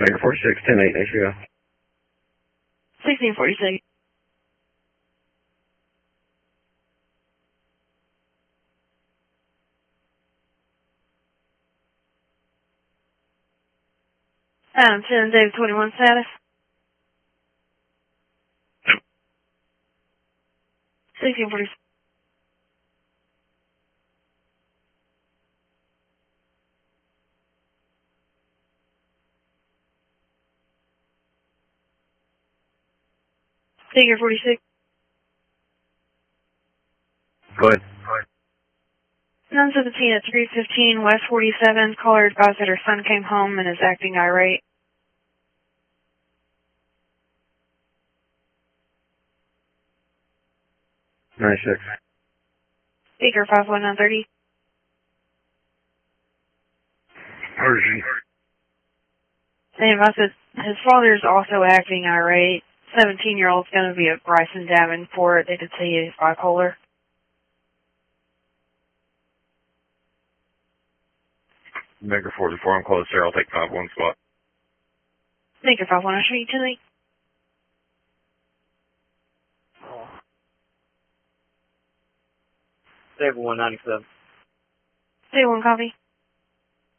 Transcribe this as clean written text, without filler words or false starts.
Baker 46, 10-8, there you go. 1646. Adam 10, David 21 status. 1646. Figure 46. Go ahead. 917 at 315 West 47. Caller advised that her son came home and is acting irate. Six. Speaker 51930. Persian. They advised that his father is also acting irate. 17-year-old's going to be at Bryson Davenport. They did say he is bipolar. Baker 44, I'm close there. I'll take 5-1 spot. Speaker 519, show you tonight. David 197. Day 1 copy.